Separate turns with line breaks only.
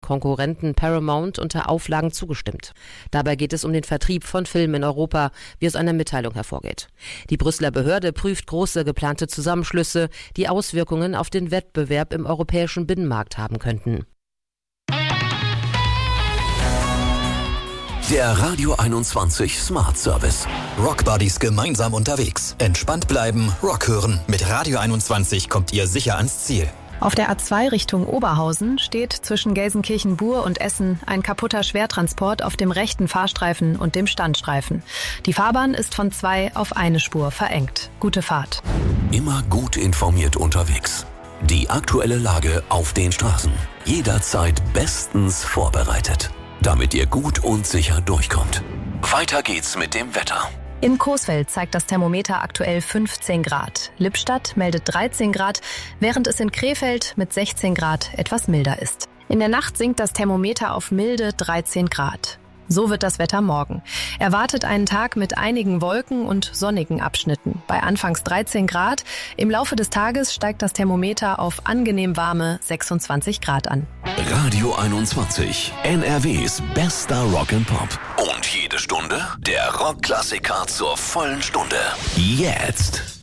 Konkurrenten Paramount unter Auflagen zugestimmt. Dabei geht es um den Vertrieb von Filmen in Europa, wie aus einer Mitteilung hervorgeht. Die Brüsseler Behörde prüft große geplante Zusammenschlüsse, die Auswirkungen auf den Wettbewerb im europäischen Binnenmarkt haben könnten.
Der Radio 21 Smart Service.
Rockbuddies gemeinsam unterwegs. Entspannt bleiben, Rock hören. Mit Radio 21 kommt ihr sicher ans Ziel.
Auf der A2 Richtung Oberhausen steht zwischen Gelsenkirchen-Bur und Essen ein kaputter Schwertransport auf dem rechten Fahrstreifen und dem Standstreifen. Die Fahrbahn ist von 2 auf eine Spur verengt. Gute Fahrt.
Immer gut informiert unterwegs. Die aktuelle Lage auf den Straßen. Jederzeit bestens vorbereitet, damit ihr gut und sicher durchkommt. Weiter geht's mit dem Wetter.
In Coesfeld zeigt das Thermometer aktuell 15 Grad. Lippstadt meldet 13 Grad, während es in Krefeld mit 16 Grad etwas milder ist. In der Nacht sinkt das Thermometer auf milde 13 Grad. So wird das Wetter morgen. Erwartet einen Tag mit einigen Wolken und sonnigen Abschnitten. Bei anfangs 13 Grad. Im Laufe des Tages steigt das Thermometer auf angenehm warme 26 Grad an.
Radio 21, NRWs bester Rock and Pop. Und jede Stunde der Rockklassiker zur vollen Stunde. Jetzt.